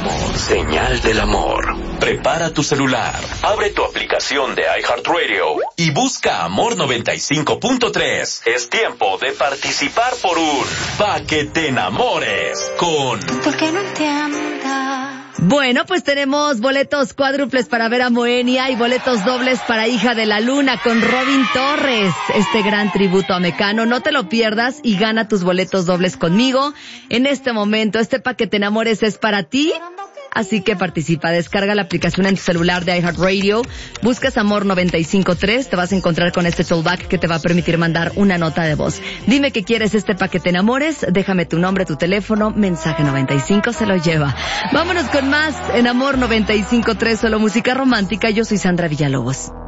somos señal del amor. Prepara tu celular, abre tu aplicación de iHeartRadio y busca Amor 95.3. Es tiempo de participar por un Pa' que te enamores con... ¿Por qué no entiendas? Bueno, pues tenemos boletos cuádruples para ver a Moenia y boletos dobles para Hija de la Luna con Robin Torres. Este gran tributo a Mecano. No te lo pierdas y gana tus boletos dobles conmigo. En este momento, este Pa' que te enamores es para ti. Así que participa, descarga la aplicación en tu celular de iHeartRadio, buscas Amor 95.3, te vas a encontrar con este tollback que te va a permitir mandar una nota de voz. Dime que quieres este Pa' que te enamores, déjame tu nombre, tu teléfono, mensaje 95 se lo lleva. Vámonos con más en Amor 95.3, solo música romántica. Yo soy Sandra Villalobos.